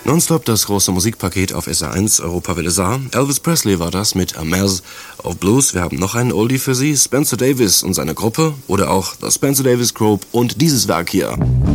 Nonstop, das große Musikpaket auf SR1 Europawelle Saar. Elvis Presley war das mit A Mass of Blues. Wir haben noch einen Oldie für Sie, Spencer Davis und seine Gruppe oder auch das Spencer Davis Group und dieses Werk hier.